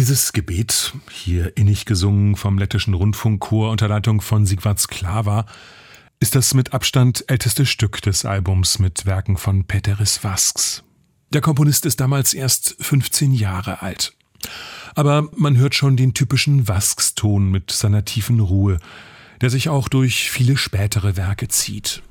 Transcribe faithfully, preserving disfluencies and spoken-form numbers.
Dieses Gebet, hier innig gesungen vom lettischen Rundfunkchor unter Leitung von Sigvard Sklava, ist das mit Abstand älteste Stück des Albums mit Werken von Péteris Vasks. Der Komponist ist damals erst fünfzehn Jahre alt. Aber man hört schon den typischen Vasks-Ton mit seiner tiefen Ruhe, der sich auch durch viele spätere Werke zieht.